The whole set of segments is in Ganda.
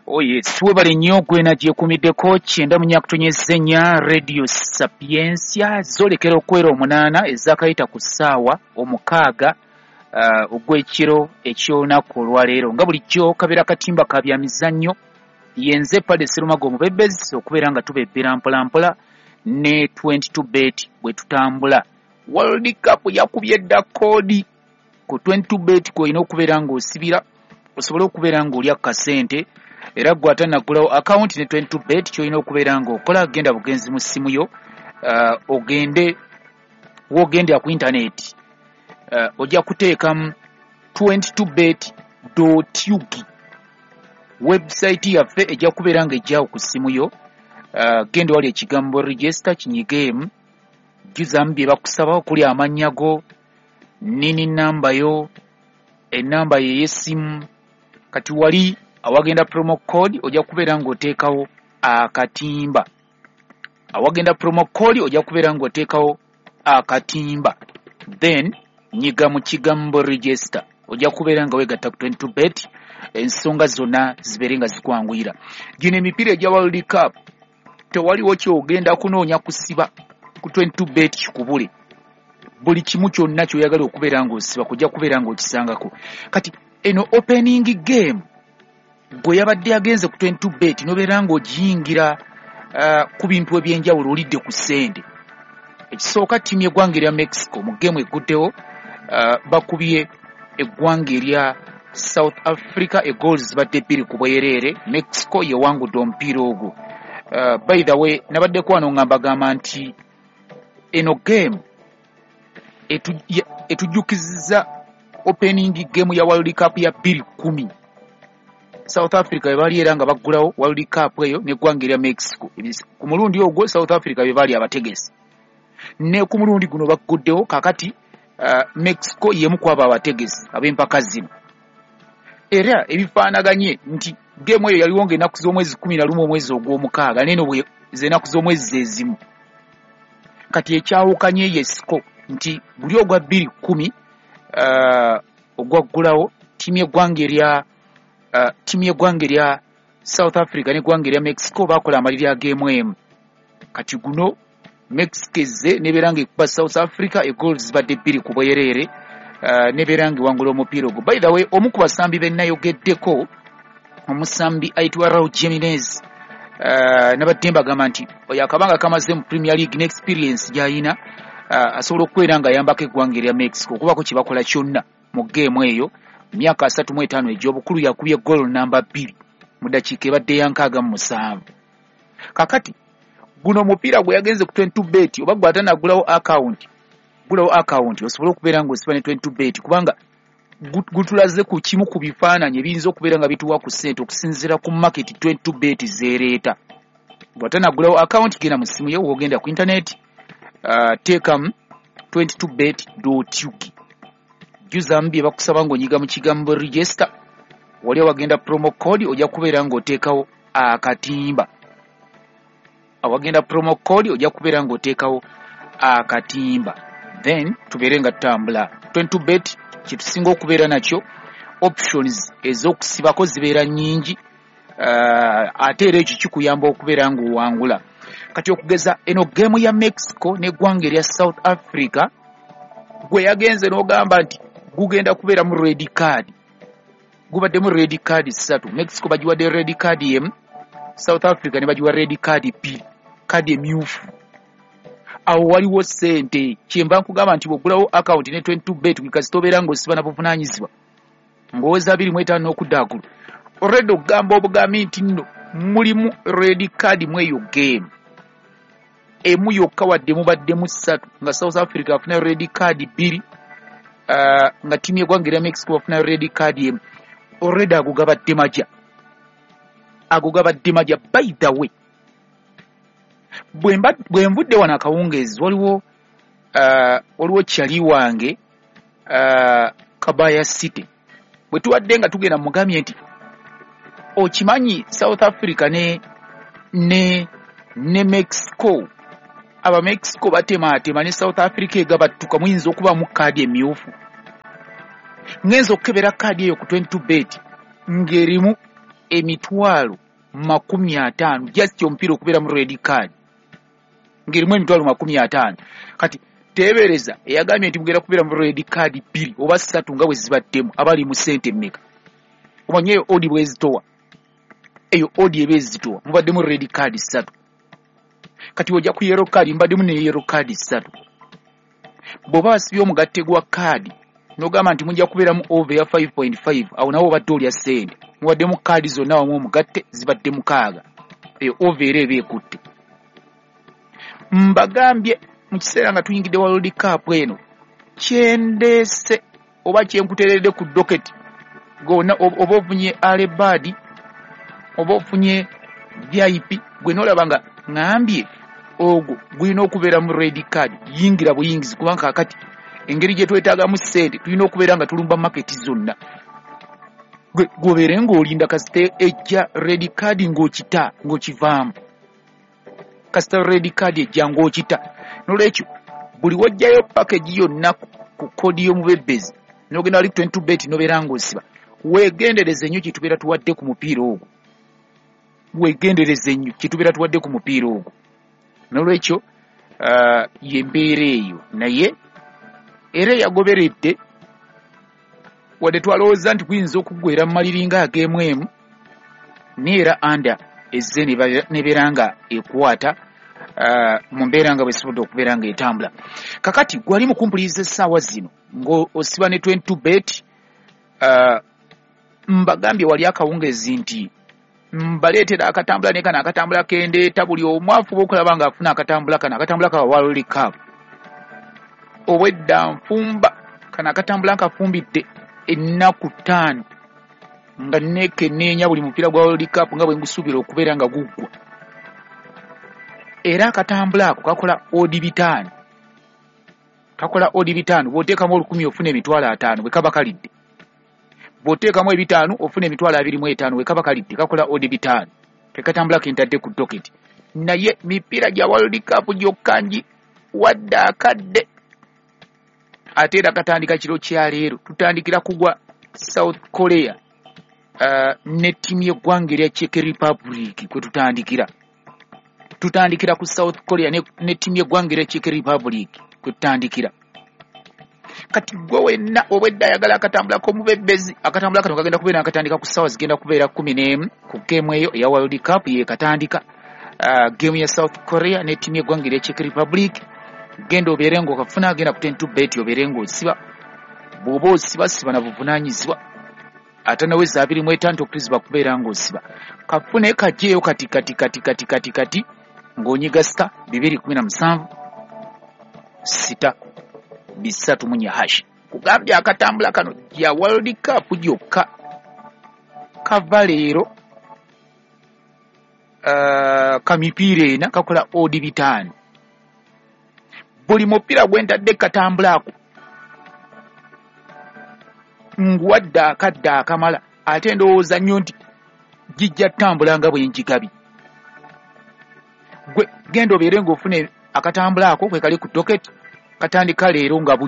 Oye, siwebale nnyo gwena gyekumiddeko kyenda mu nyakutonnyezenya Radio Sapiensia zolekera okwera 8 ezakayita ku ssaawa 6 ogw'ekiro eky'olunaku olwaleero nga bulijjo kabeera katimba ka bya mizannyo yenze Padre Sserumago omubebezi okubeera nga tubebbera mpolampola ne 22bet bwe tutambula. World Cup yakubye dda koodi ku 22bet kw'olina okubeera ng'osibira osobole okubeera ng'olya kasente era gwata nagulawo account ne 22bet kyolina okubeera ng'okola genda bugenzi mu ssimu yo wogendera ku internet ojja kuteekamu 22bet.ug website yaffe ejja kubeera ng'ejjaawo ku ssimu yo. Genda wali ekigambo register kinyigeemu jjuzamu bye bakusaba okuli amannya go nini namba yo enamba ye y'essimu kati wali awagenda promo code ojja kubeera ng'oteekawo akatimba then nyiga mu kigambo register ojja kubeera nga weegatta ku 22bet ensonga zonna zibeere nga zikwanguyira. Gino emipiira egya World Cup tewaliwo kyogenda kunoonya kusiba ku 22bet kikubule. Buli kimu kyonna kyoyagala okubeera ng'osiba kujja kubeera ng'okisangako. Kati eno opening game gwe yabadde agenze ku 22bet nobeera ng'ogiyingira ku bintu ebyenjawulo olidde ku ssente. Ekisooka ttiimu y'eggwanga erya Mexico mu geemu egguddewo bakubye eggwanga erya South Africa goals zibadde 2 ku bwereere. Mexico yewangudde omupiira ogwo. By the way nabadde kwano ngambagamba nti eno game etujjukiza opening game ya World Cup ya 2010 South Africa bali era nga baggulawo World Cup eyo n'eggwanga erya Mexico. Ku mulundi ogwo South Africa bali abategesi ne ku mulundi guno bagguddewo kakati Mexico yemu kwaba abategesi ab'empaka zino era ebifaanaganye nti game eyo yaliwonga ennaku z'omwezi 11 omwezi ogw'omukaaga neno bwe z'ennaku z'omwezi zezimu. Kati ekyawukanye yesiko nti buli ogwa 2010 ogwaggulawo ttiimu y'eggwanga erya South Africa n'eggwanga erya Mexico bakola amalirya game emu. Kati guno Mexico ezze nebeera ng'ekuba South Africa goals zibadde 2 ku bwereere nebeera ng'ewangula omupiira ogwo. By the way omu ku basambi bennayogeddeko omusambi ayitibwa Raul Jimenez nabadde mbagamba nti oyo akabanga kamaze mu Premier League n'experience gy'ayina asobola okubeera ng'ayambako eggwanga erya Mexico okubako kye bakola kyonna mu geemu eyo. Myaka 35 egy'obukulu yakubye goal namba 2 mu ddakiika ebadde ya 67. Kakati guno omupiira gwe yagenze ku 22bet oba gwata nagulawo account osobole okubeera ng'osiba ne 22bet kubanga gutulaze ku kimu ku bifaananyi ebiyinza okubeera nga bituwa ku ssente okusinziira ku market 22bet zeereeta. Gwata nagulawo account genda mu ssimu yo wogenda ku internet teekamu 22bet.ug jjuzamu bye bakusaba ng'onyiga mu kigambo register wali awagenda promo code ojja kubeera ng'oteekawo akatimba then tubeere nga tutambula. 22bet kyetusinga okubeera nakyo options ez'okusibako zibeera nnyingi ate era ekyo kikuyamba okubeera ng'owangula. Kati okugeza eno geemu ya Mexico n'eggwanga erya South Africa gwe yagenze n'ogamba nti gugenda kubeera mu red card gubaddemu red card 3. Mexico bagiwadde red card emu, South Africa ne bagiwa red card 2 kadi emyufu. Awo waliwo ssente kyemba nkugamba nti bw'ogulawo account ne 22bet gikazi tobeera ng'osiba na buvunaanyizibwa ng'oweza 25 n'okuddagulu already ogamba obugambi nti nno mulimu red card mu eyo game emu yokka wadde mubaddemu 3 nga South Africa afuna red card 2 nga ttiimu y'eggwanga erya Mexico bafuna red card emu. Already agugabadde maja. By the way bwe nvudde wano akawungeezi waliwo kyali wange Kabaya City bwe tuwadde nga tugenda mugambye nti okimanyi South Africa ne Mexico aba Mexico batemaatema ne South Africa egabattuka muyinza okuba mu kaadi emyufu. Ngenza okukebera kaadi eyo ku 22bet ng'erimu emitwalo 50 just omupiira okubeera mu red card ngirimu emitwalo 50 kati tebereza eyagambye nti mugenda kubeera mu red card 2 oba 3 nga bwe zibaddemu abali mu sente mmeka omanye eyo odi bwezitowa eyo odi ebezitowa mubaddemu red card 3 kati ojja ku yellow card mbaddemu ne yellow card 3 bw'oba wasibye omugatte gwa kaadi n'ogamba nti mujja kubeeramu over ya 5.5 awo nawo obadde olya ssente mubaddemu kaadi zonna wamu omugatte zibadde 6 eyo over era eba ekutte mbagambye mu kiseera nga tuyingidde World Cup eno kyendeese oba kyenkuteeredde ku doketi gonna oba ofunye alebadi oba ofunye VIP gwe n'olaba nga ngambye ogwo gulina okubeera mu red card yingira buyingizi kubanga kakati engeri gye twetaagamu ssente tulina okubeera nga tulumba maketi zonna gwobeere ng'olinda kasite ejja red card ng'okivaamu kasita red card ejja ng'okita n'olwekyo buli wajjayo package yonna ku kodi y'omubebbezi n'ogenda wali 22 bet n'obeera ng'osiba weegendereze nnyo kitubeera tuwadde ku mupiira ogwo weegendereze nnyo kitubeera tuwadde ku mupiira ogwo n'olwekyo yembeera eyo naye era yagoberedde wadde twalowooza nti kuyinza okuggwera mu maliringa ag'emu emu neera anda ezze nebeera nga ekwata mu mbeera nga bwesobodde okubeera nga etambula kakati gwali mukumpuliriza essaawa zino ng'osiba ne 22 bet mbagambye wali akawungezi nti mbaleetera akatambula ne kano akatambula kendeeta buli omwafu bw'okulaba ng'afuna akatambula ka World Cup obwedda nfumba kano akatambula nkafumbidde ennaku 5 nga neekenneenya buli mupiira gwa World Cup nga bwe ngusuubira okubeera nga guggwa era akatambula ako kakola odi 5 bw'oteekamu 10 ofuna emitwalo 5 bwe kaba kalidde bw'oteekamu 5 ofuna emitwalo 25 bwe kaba kalidde kakola odi 5 tekatambula kentadde ku doketi naye mipiira gya World Cup gyokkangi wadde akadde ate era katandika kiro kya leero tutandikira kugwa South Korea ne ttiimu y'eggwanga erya Czech Republic kwe tutandikira ku South Korea ne ttiimu y'eggwanga erya Czech Republic kwe tutandikira kati gwe wenna obwedda ayagala akatambula k'omubebbezi akatambula kano kagenda kubeera nakatandika ku ssaawa zigenda kubeera 11 ku geemu eyo eya World Cup yekatandika geemu ya South Korea ne ttiimu y'eggwanga erya Czech Republic genda obeere ng'okafuna agenda ku 22 bet obeere ng'osiba bw'oba osiba na buvunaanyizibwa ate naweza 25 okutuziba kubeera ng'osiba kafune kajjeeyo kati ng'onyiga star 217 6 3 hash kugambye akatambula kano ya World Cup gyokka kava leero kamipiira ena kakola odi 5 buli mupiira gwentadde katambula ako nguwadde akadde akamala ate ndowooza nnyo nti gijja ttambula nga bwe njigabye gwe genda obeere ng'ofune akatambula ako kwe kali ku doketi katandika leero nga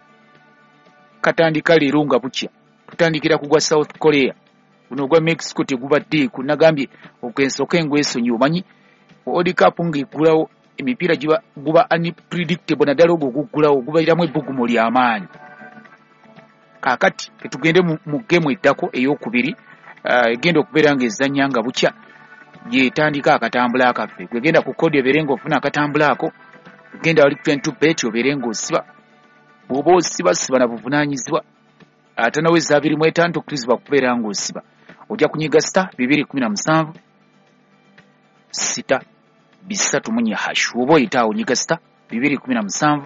bukya tutandikira kugwa South Korea guno ogwa Mexico tegubaddeeku nagambye okwensoka engwesonyi omanyi World Cup ng'eggulawo emipiira guba unpredictable naddala ogwo guggulawo gubairamu ebbugumu ly'amaanyi kaakati ketugende mu geemu eddako ey'okubiri egenda okubeera ng'ezannya nga bukya gyetandika akatambula akaffe gwegenda ku kodi obeere ng'ofuna akatambula ako genda wali 22 bet obeere ng'osiba bw'oba osiba na buvunaanyizibwa ate naweza 25 okutuziba kubeera ng'osiba ojja kunyiga star 217 6 3 hash oba oyitaawo nyiga star 217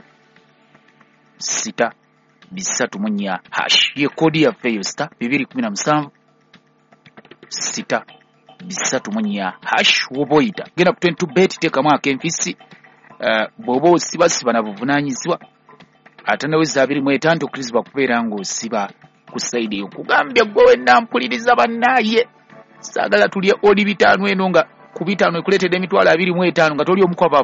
6 3 hash ye kodi yaffe eyo star 217 6 3 hash oba oyita genda ku 22 bet teekamu ak'enfisi bw'oba osiba na buvunaanyizibwa ate naweza 25 okutuziba kubeera ng'osiba ku sayidi eyo kugambye gwe wenna mpuliriza bannaaye saagala tulye odi 5 eno nga ku 5 ekuleetedde emitwalo 25 nga toli omu kwaba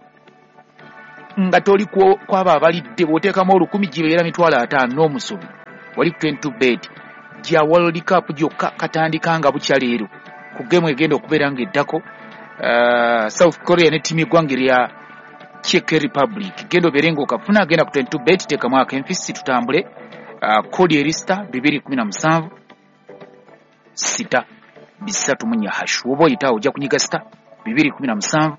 abalidde bw'oteekamu 10 gibeera mitwalo 5 n'omusobi wali 22 bet gya World Cup gyokka katandika nga bukya leero ku game egenda okubeera ng'eddako South Korea ne tiimu eggwanga erya Czech Republic genda obeere ng'okafuna agenda ku 22 bet teekamu akempisi tutambule kodi erista 217 6 hash oba oyitawo ojja kunyiga star 217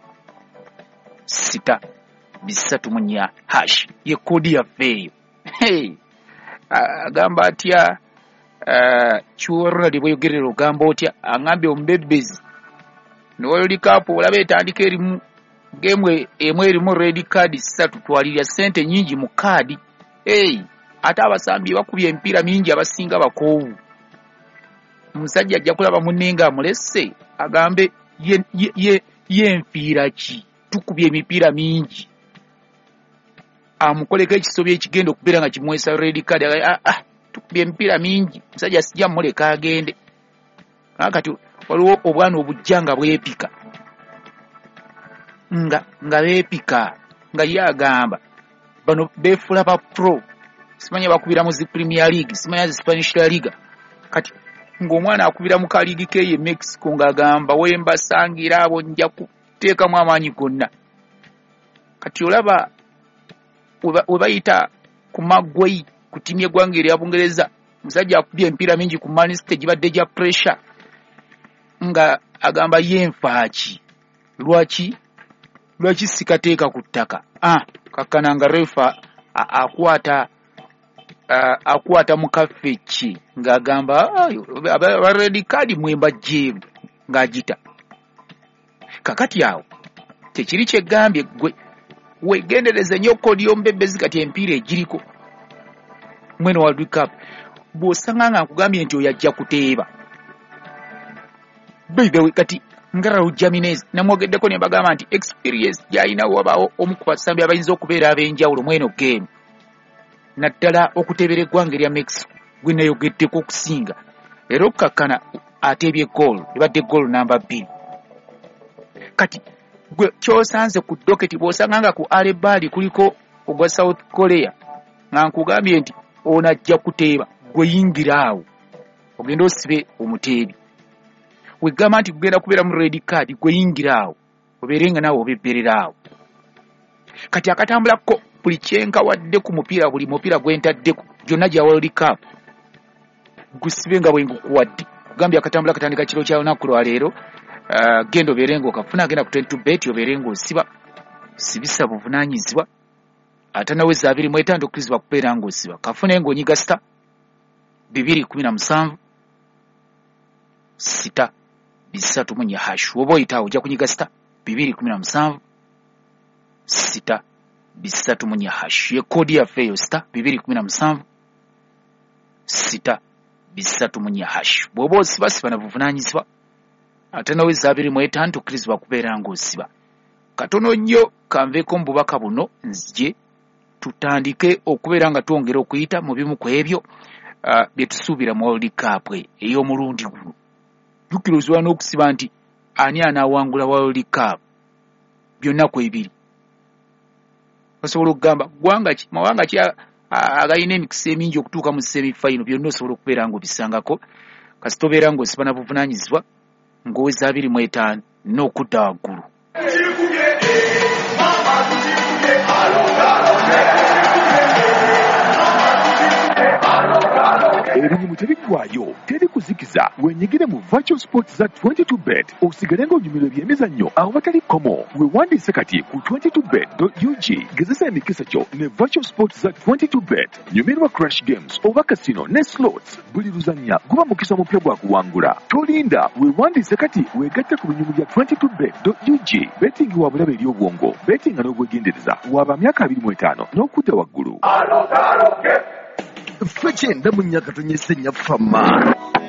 6 hash ye kodi yaffe eyo agamba atya Ronald bweyogerera ogamba otya angambye omubebbezi World Cup olaba etandika erimu game emu erimu red card 3 twalirya sente nyingi mu kaadi ate abasambi bakubye empiira mingi abasinga bakoowu omusajja ajja kulaba munnenga amulesse agambe ye mpiira ki tukubye emipiira mingi amukoleko ekisobyo ekigenda okubeera nga kimwesa red card tukubye emipiira mingi omusajja sijja muleka agende kati waliwo obwana obujja nga bwepika nga beepika nga ye agamba bano beefula ba pro simanya bakubira mu zi Premier League simanya zi Spanish La Liga kati ng'omwana akubira mu ka league ke ye Mexico ng'agamba wembasangira abo nja kuteekamu amaanyi gonna kati olaba webayita ku maggwei ku tiimu eggwanga erya Bungereza musajja akubye empiira mingi ku Man City gibadde gya pressure nga agamba yenfaaki lwaki sikateeka ku ttaka kakkananga refa akwata mu kafeki ng'agamba aba red card mwemba jeemu ng'agita kakati awo tekiri kyegambye gwe wegendereze nnyo kodi y'omubebbezi kati empiira egiriko mweno World Cup bw'osanga nga nkugambye nti oyajja kuteeba bebe kati Ngarawu Jaminez namwogeddeko ne bagamba nti experience gyalina wabaawo omu ku basambi abayinza okubeera ab'enjawulo mweno game naddala okuteebera eggwanga erya Mexico gwe nayogeddeko okusinga era okukakkana ateebye goal ebadde goal namba 2 kati gwe kyosanze ku doketi bw'osanga nga ku Alebali kuliko ogwa South Korea nga nkugambye nti ono ajja kuteeba gwe yingira awo ogenda osibe omuteebi wegamba nti kugenda kubeera mu red card gwe yingira awo obeere nga naawe obebberera awo kati akatambulako buli kyenkawadde ku mupiira buli mupiira gwentaddeko gyonna gya World Cup gusibe nga bwe ngukuwadde kugambye akatambula katandika kiro kya lunaku lwa leero genda obeere ng'okafuna agenda ku 22 bet obeere ng'osiba sibisa buvunaanyizibwa ate naweza 25 okkirizibwa kubeera ng'osiba kafune ng'onyiga star 217 6 hash oba oyitawo ojja kunyiga star 217 6 hash ye kodi yaffe eyo star 217 6 hash bw'oba osibasiba na buvunaanyizibwa ate naweza 25 okkirizibwa kubeera ng'osiba katono nnyo kanveeko mu bubaka buno nzije tutandike okubeera nga twongera okuyita mu bimu ku ebyo bye tusuubira mu World Cup ey'omulundi guno tukirizibwa n'okusiba nti ani anaawangula World Cup byonna ku ebiri osobola okugamba mawanga ki agalina emikisa emingi okutuuka mu semi-final byonna osobola okubeera ng'obisangako kasita obeera ng'osiba na buvunaanyizibwa ng'oweza 25 n'okudda waggulu Erimu tebiggwaayo teri kuzikiza wenyigire mu virtual sports za 22 bet osigale ng'onyumirwa ebyemizannyo awo batali komo wewandiise kati ku 22bet.ug gezesa emikisa kyo ne virtual sports za 22 bet nyumirwa crash games oba casino ne slots buli luzannya guba mukisa omupya gwa kuwangula tolinda wewandiise kati wegatte ku binyumu bya 22bet.ug betting wa bulabe eri obwongo betting n'obwegendereza waba myaka 25 n'okudda waggulu Ffe kyenda mu nnyaka tonyese nnyaffe amma